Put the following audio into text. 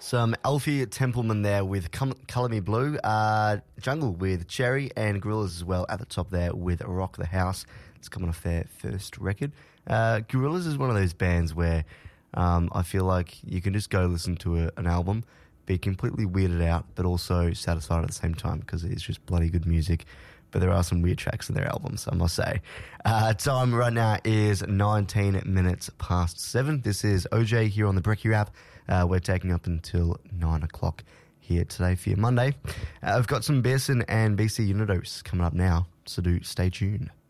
Some Alfie Templeman there with Colour Me Blue, Jungle with Cherry, and Gorillaz as well at the top there with Rock the House. It's coming off their first record. Gorillaz is one of those bands where I feel like you can just go listen to an album, be completely weirded out, but also satisfied at the same time because it's just bloody good music. But there are some weird tracks in their albums, I must say. Time right now is 19 minutes past 7. This is OJ here on the Brekkie Wrap. We're taking up until 9 o'clock here today for your Monday. I've got some Bearson and BC Unidos coming up now, so do stay tuned.